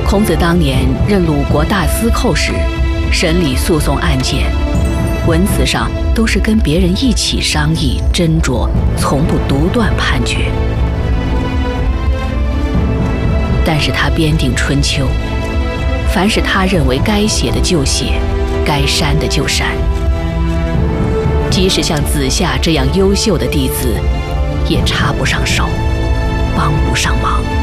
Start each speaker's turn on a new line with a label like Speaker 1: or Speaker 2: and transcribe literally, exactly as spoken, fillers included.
Speaker 1: 孔子当年任鲁国大司寇时，审理诉讼案件，文辞上都是跟别人一起商议斟酌，从不独断判决。但是他编定《春秋》，凡是他认为该写的就写，该删的就删。即使像子夏这样优秀的弟子，也插不上手，帮不上忙。